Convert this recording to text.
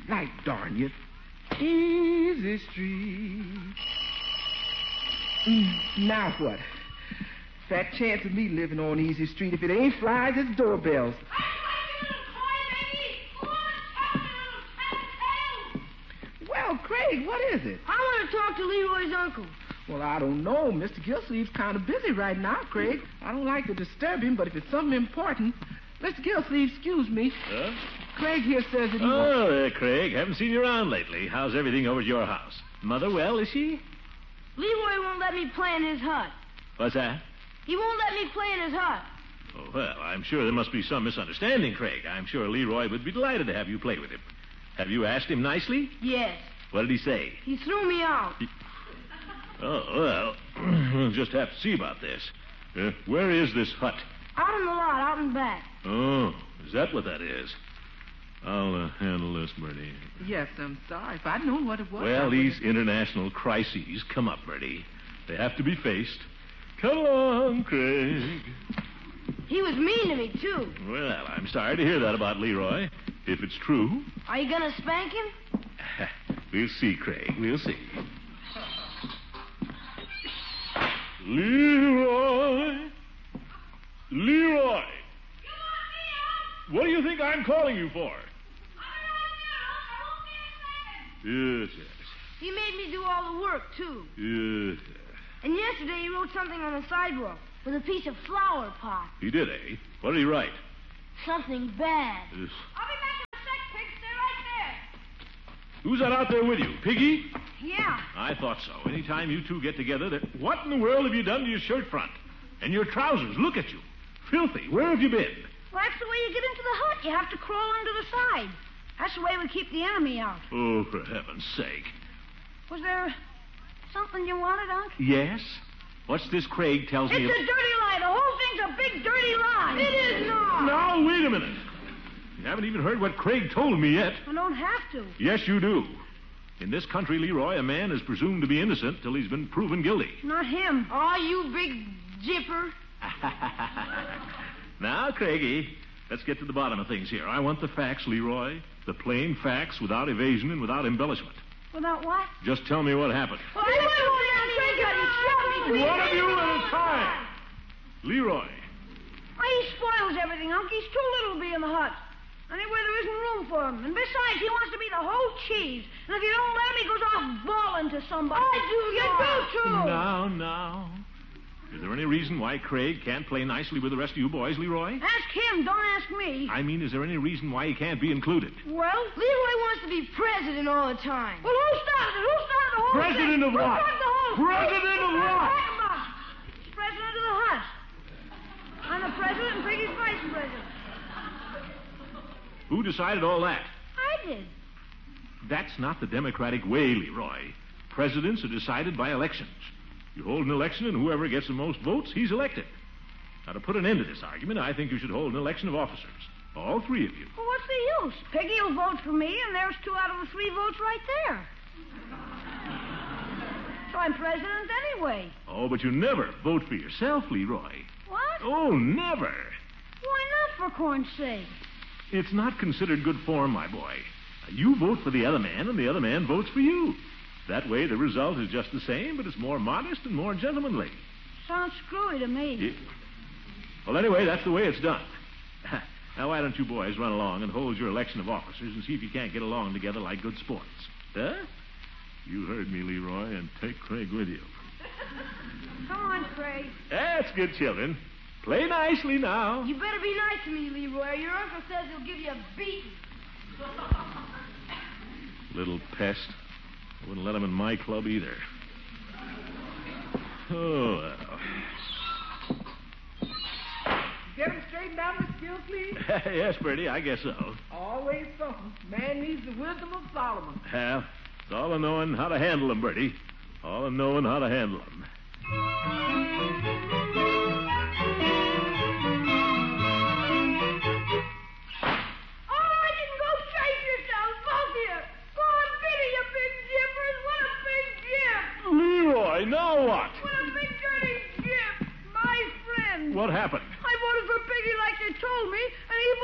light, darn you. Easy Street. Now what? Fat chance of me living on Easy Street if it ain't flies, it's doorbells. Well, Craig, what is it? I want to talk to Leroy's uncle. Well, I don't know. Mr. Gillsleeve's kind of busy right now, Craig. I don't like to disturb him, but if it's something important... Mr. Gillsleeve, excuse me. Huh? Craig here says that he... Oh, there, Craig. Haven't seen you around lately. How's everything over at your house? Mother well, is she? Leroy won't let me play in his hut. What's that? He won't let me play in his hut. Oh, well, I'm sure there must be some misunderstanding, Craig. I'm sure Leroy would be delighted to have you play with him. Have you asked him nicely? Yes. What did he say? He threw me out. Oh, well, we'll just have to see about this. Where is this hut? Out in the lot, out in back. Oh, is that what that is? I'll handle this, Bertie. Yes, I'm sorry. If I'd known what it was... Well, these international crises come up, Bertie. They have to be faced. Come along, Craig. He was mean to me, too. Well, I'm sorry to hear that about Leroy. If it's true... Are you going to spank him? We'll see, Craig. We'll see. Leroy! Leroy! What do you think I'm calling you for? Yes, yes. He made me do all the work, too. Yes. And yesterday he wrote something on the sidewalk with a piece of flower pot. He did, eh? What did he write? Something bad. Yes. I'll be back in a sec, Pig. Stay right there. Who's that out there with you? Piggy? Yeah. I thought so. Anytime you two get together, what in the world have you done to your shirt front? And your trousers, look at you. Filthy. Where have you been? Well, that's the way you get into the hut. You have to crawl under the side. That's the way we keep the enemy out. Oh, for heaven's sake. Was there something you wanted, Unc? Yes? What's this Craig tells me... It's a dirty lie. The whole thing's a big dirty lie. It is not. Now, wait a minute. You haven't even heard what Craig told me yet. I don't have to. Yes, you do. In this country, Leroy, a man is presumed to be innocent till he's been proven guilty. Not him. Oh, you big jipper. Now, Craigie, let's get to the bottom of things here. I want the facts, Leroy. The plain facts without evasion and without embellishment. Without what? Just tell me what happened. Well, One of you at a time. Leroy. Why, he spoils everything, Unc. He's too little to be in the hut. Anyway, there isn't room for him. And besides, he wants to be the whole cheese. And if you don't let him, he goes off bawling to somebody. I do. You do, too. Now. Is there any reason why Craig can't play nicely with the rest of you boys, Leroy? Ask him. Don't ask me. I mean, is there any reason why he can't be included? Well, Leroy wants to be president all the time. Well, who started it? Who started the whole thing? President of what? President of what? President of the hut. I'm the president and Piggy's vice president. Who decided all that? I did. That's not the democratic way, Leroy. Presidents are decided by elections. You hold an election, and whoever gets the most votes, he's elected. Now, to put an end to this argument, I think you should hold an election of officers. All three of you. Well, what's the use? Piggy will vote for me, and there's 2 out of the 3 votes right there. So I'm president anyway. Oh, but you never vote for yourself, Leroy. What? Oh, never. Why not, for corn's sake? It's not considered good form, my boy. You vote for the other man, and the other man votes for you. That way, the result is just the same, but it's more modest and more gentlemanly. Sounds screwy to me. Well, anyway, that's the way it's done. Now, why don't you boys run along and hold your election of officers and see if you can't get along together like good sports? Huh? You heard me, Leroy, and take Craig with you. Come on, Craig. That's good, children. Play nicely now. You better be nice to me, Leroy. Your uncle says he'll give you a beating. Little pest. I wouldn't let him in my club either. Oh, well. Get him straightened out, Miss Gillsleeve? Yes, Bertie, I guess so. Always something. Man needs the wisdom of Solomon. Well, it's all in knowing how to handle them, Bertie. All in knowing how to handle them.